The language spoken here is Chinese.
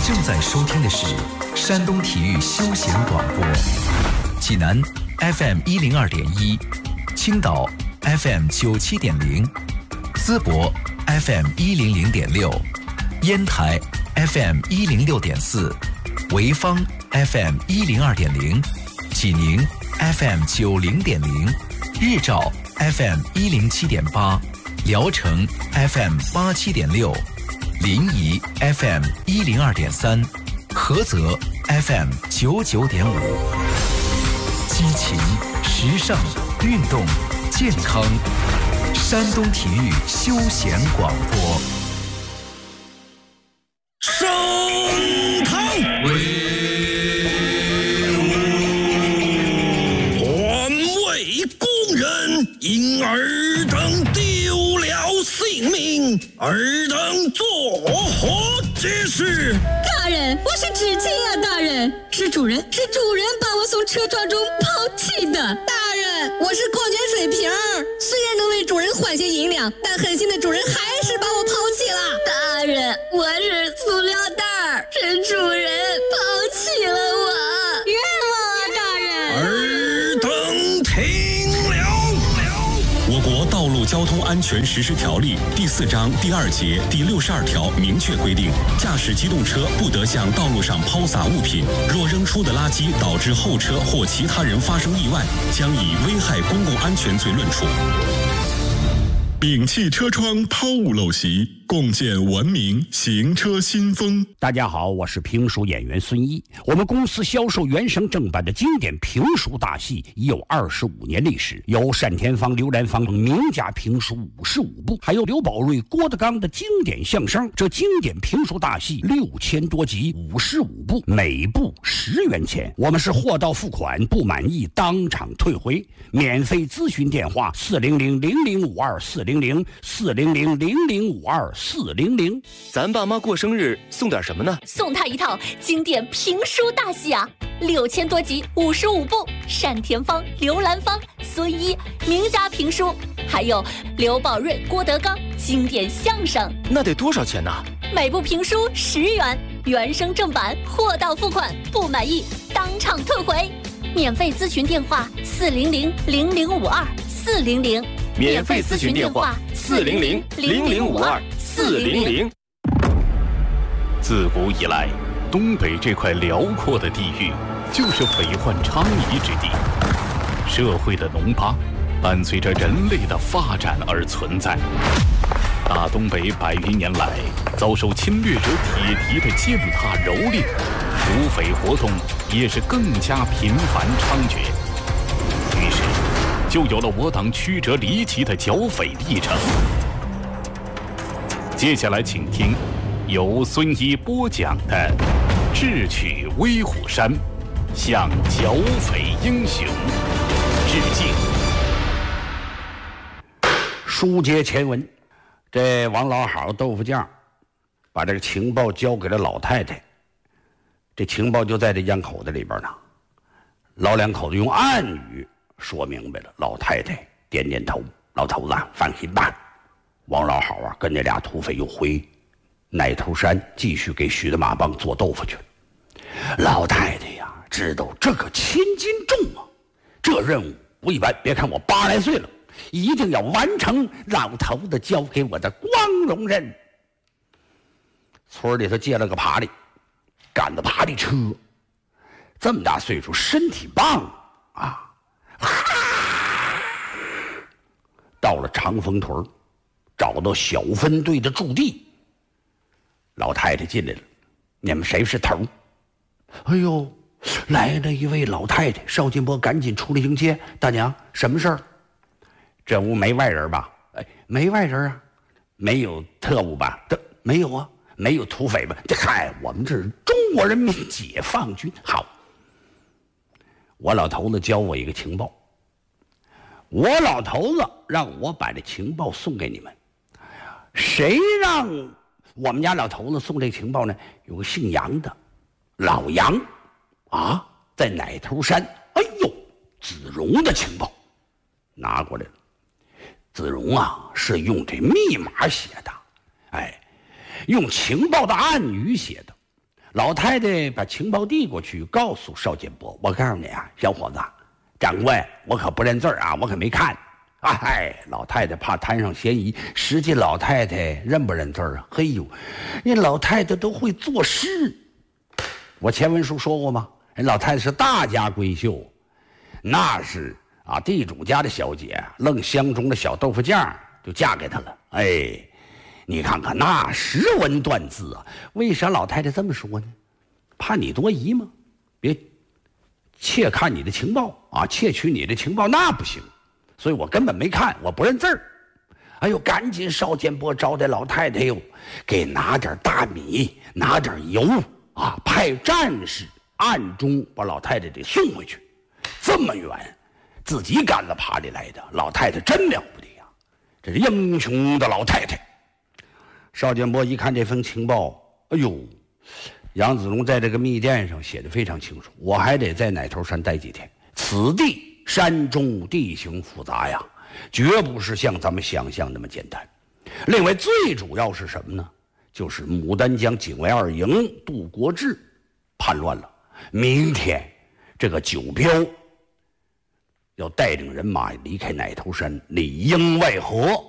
正在收听的是山东体育休闲广播，济南 FM 102.1，青岛 FM 97.0，淄博 FM 100.6，烟台 FM 106.4，潍坊 FM 102.0，济宁 FM 90.0，日照 FM 107.8，聊城 FM 87.6，临沂 FM 102.3，菏泽 FM 99.5。激情、时尚、运动、健康，山东体育休闲广播。 升堂威武，环卫工人因尔等丢了性命，尔等作何解释？ 大人，我是知情啊，大人，是主人把我从车撞中抛弃的。大人，我是矿泉水瓶，虽然能为主人换些银两，但狠心的主人还是把我抛弃了。大人，我是塑料袋，是主人抛弃了我，冤枉啊，大人！ 尔等听了。 我国道路交通安全实施条例第4章第2节第62条明确规定，驾驶机动车不得向道路上抛洒物品，若扔出的垃圾导致后车或其他人发生意外，将以危害公共安全罪论处。摒弃车窗抛物陋习，共建文明行车新风。 大家好，我是评书演员孙一。我们公司销售原声正版的经典评书大戏已有25年历史，有单田芳、刘兰芳名家评书55部，还有刘宝瑞、郭德纲的经典相声。这经典评书大戏6000多集，55部，每部10元钱。我们是货到付款，不满意当场退回。免费咨询电话400-0052-400，400-0052-400。 咱爸妈过生日送点什么呢？ 送他一套经典评书大戏啊，6000多集，55部，单田芳、刘兰芳、孙一名家评书，还有刘宝瑞、郭德纲经典相声。 那得多少钱呢？ 每部评书10元，原声正版，货到付款，不满意当场退回。免费咨询电话400-0052-400。 免费咨询电话400-0052-400。 自古以来，东北这块辽阔的地域就是匪患昌夷之地。社会的脓疤伴随着人类的发展而存在。大东北100余年来，遭受侵略者铁蹄的践踏蹂躏，土匪活动也是更加频繁猖獗。于是就有了我党曲折离奇的剿匪历程。接下来请听由孙一播讲的《智取威虎山》，向剿匪英雄致敬。 书接前文，这王老好豆腐匠把这个情报交给了老太太，这情报就在这两口子里边呢。老两口子用暗语说明白了，老太太点点头，老头子放心吧。王老好啊，跟那俩土匪又回奶头山继续给许的马帮做豆腐去了。老太太呀，知道这可千斤重啊，这任务不一般。别看我80来岁了，一定要完成老头子交给我的光荣任务。村里头借了个爬犁，赶的爬犁车，这么大岁数，身体棒啊！到了长风屯，找到小分队的驻地。老太太进来了，你们谁是头？哎呦，来了一位老太太。邵金波赶紧出来迎接。大娘，什么事儿？这屋没外人吧？哎，没外人啊。没有特务吧？没有啊。没有土匪吧？这嗨，我们这是中国人民解放军。好，我老头子教我一个情报，我老头子让我把这情报送给你们。谁让我们家老头子送这情报呢？有个姓杨的，老杨啊，在奶头山。哎呦，子荣的情报拿过来了。子荣啊，是用这密码写的，哎，用情报的暗语写的。 老太太把情报递过去，告诉邵建波：“我告诉你啊，小伙子，长官，我可不认字啊，我可没看。”老太太怕摊上嫌疑，实际老太太认不认字啊？嘿呦，人老太太都会作诗。我前文书说过吗？人老太太是大家闺秀，那是啊，地主家的小姐，愣相中的小豆腐酱就嫁给他了。你看看那识文断字啊！为啥老太太这么说呢？怕你多疑吗？别窃看你的情报啊，窃取你的情报那不行。所以我根本没看，我不认字儿。赶紧邵建波招待老太太哟，给拿点大米，拿点油啊，派战士暗中把老太太给送回去。这么远，自己赶了爬里来的，老太太真了不得呀！这是英雄的老太太。邵建波一看这封情报，杨子荣在这个密电上写的非常清楚，我还得在奶头山待几天。此地山中地形复杂呀，绝不是像咱们想象那么简单。另外最主要是什么呢？就是牡丹江警卫二营杜国志叛乱了，明天这个九彪要带领人马离开奶头山，里应外合，